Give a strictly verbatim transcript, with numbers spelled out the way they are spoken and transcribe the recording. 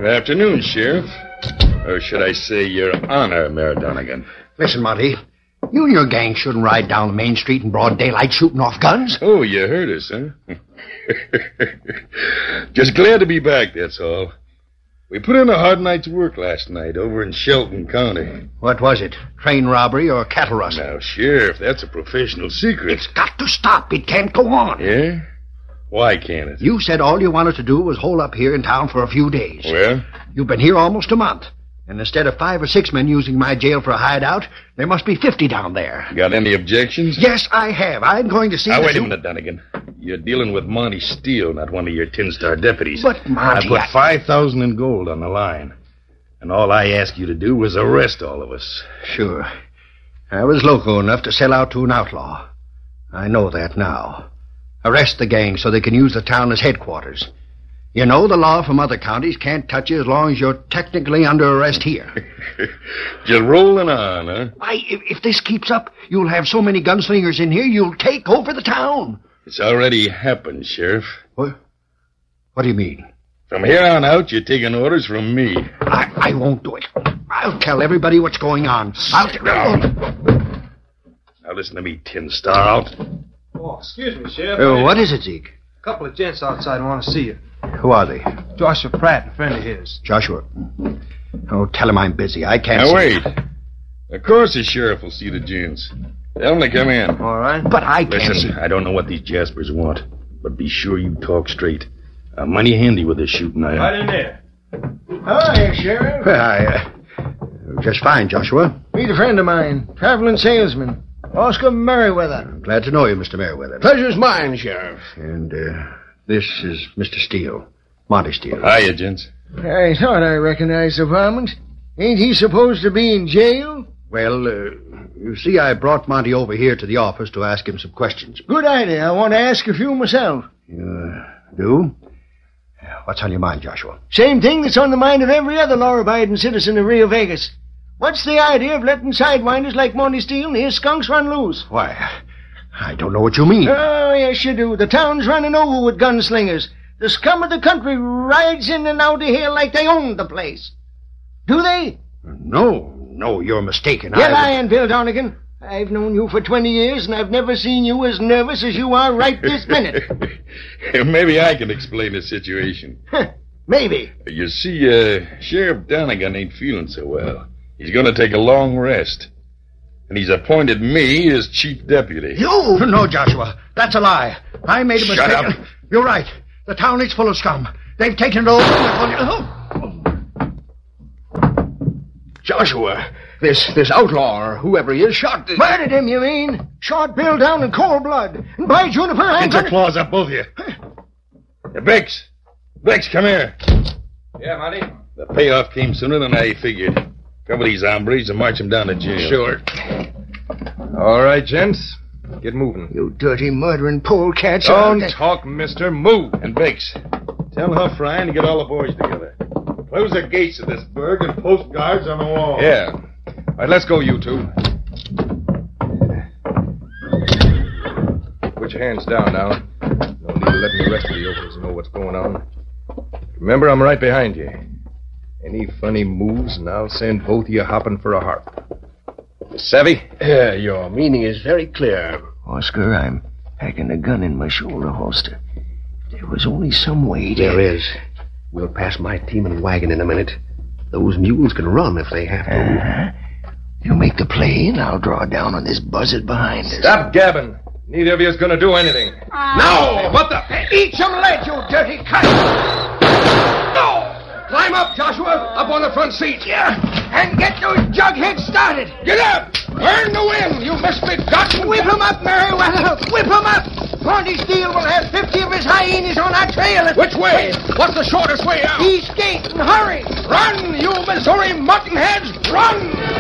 Good afternoon, Sheriff. Or should I say, Your Honor, Mayor Donegan. Listen, Monty. You and your gang shouldn't ride down the main street in broad daylight shooting off guns. Oh, you heard us, huh? Just glad to be back, that's all. We put in a hard night's work last night over in Shelton County. What was it? Train robbery or cattle rustling? Now, Sheriff, that's a professional secret. It's got to stop. It can't go on. Yeah? Why can't it? You said all you wanted to do was hole up here in town for a few days. Well? You've been here almost a month. And instead of five or six men using my jail for a hideout, there must be fifty down there. Got any objections? Yes, I have. I'm going to see... Now, wait you... a minute, Donegan. You're dealing with Monty Steele, not one of your tin-star deputies. But, Monty... I put I... five thousand dollars in gold on the line. And all I ask you to do was arrest all of us. Sure. I was loco enough to sell out to an outlaw. I know that now. Arrest the gang so they can use the town as headquarters. You know the law from other counties can't touch you as long as you're technically under arrest here. Just rolling on, huh? Why, if, if this keeps up, you'll have so many gunslingers in here, you'll take over the town. It's already happened, Sheriff. What? What do you mean? From here on out, you're taking orders from me. I, I won't do it. I'll tell everybody what's going on. I'll... Sit down. Now listen to me, Tin Star. Out. Oh, excuse me, Sheriff. Uh, what is it, Zeke? A couple of gents outside want to see you. Who are they? Joshua Pratt, a friend of his. Joshua. Oh, tell him I'm busy. I can't... Now, see wait. Him. Of course the sheriff will see the gents. Tell them to come in. All right. But I can't... Listen, I don't know what these Jaspers want, but be sure you talk straight. I'm mighty handy with this shooting iron. Right in there. Hi, Sheriff. Well, I, uh, just fine, Joshua. Meet a friend of mine, traveling salesman, Oscar Merriweather. Glad to know you, Mister Merriweather. Pleasure's mine, Sheriff. And, uh, this is Mister Steele, Monty Steele. Hiya, gents. I thought I recognized the varmint. Ain't he supposed to be in jail? Well, uh, you see, I brought Monty over here to the office to ask him some questions. Good idea. I want to ask a few myself. You uh, do? What's on your mind, Joshua? Same thing that's on the mind of every other law-abiding citizen of Rio Vegas. What's the idea of letting sidewinders like Monty Steele and his skunks run loose? Why, I don't know what you mean. Oh, yes, you do. The town's running over with gunslingers. The scum of the country rides in and out of here like they own the place. Do they? No, no, you're mistaken. You're I... lying, Bill Donegan. I've known you for twenty years, and I've never seen you as nervous as you are right this minute. Maybe I can explain the situation. Maybe. You see, uh, Sheriff Donegan ain't feeling so well. He's going to take a long rest. And he's appointed me as chief deputy. You? No, Joshua. That's a lie. I made a mistake. Shut up. You're right. The town is full of scum. They've taken it over. Oh. Joshua, this this outlaw, or whoever he is, shot... The... Murdered him, you mean? Shot Bill down in cold blood. And by Juniper, I'm Get your claws up, both of you. Hey, Biggs. Biggs, come here. Yeah, Monty? The payoff came sooner than I figured. Cover these hombres and march them down to jail. Sure. All right, gents. Get moving. You dirty, murdering polecats. Don't talk, mister. Move. And Biggs, tell Huff Ryan to get all the boys together. Close the gates of this burg and post guards on the wall. Yeah. All right, let's go, you two. Put your hands down now. No need to let the rest of the yokels know what's going on. Remember, I'm right behind you. Any funny moves, and I'll send both of you hopping for a harp. Savvy? Uh, your meaning is very clear. Oscar, I'm packing a gun in my shoulder holster. There was only some way to... There is. We'll pass my team and wagon in a minute. Those mules can run if they have to. Uh-huh. You make the play, and I'll draw down on this buzzard behind us. Stop gabbing. Neither of you is going to do anything. No! What the... Eat some lead, you dirty cunt! No! Climb up, Joshua, up on the front seat. Yeah, and get those jugheads started. Get up! Burn the wind, you misbegotten... Whip him up, Merriweather! Whip him up! Monty Steele will have fifty of his hyenas on our trail. Which way? What's the shortest way out? East gate, and hurry! Run, you Missouri muttonheads! Run!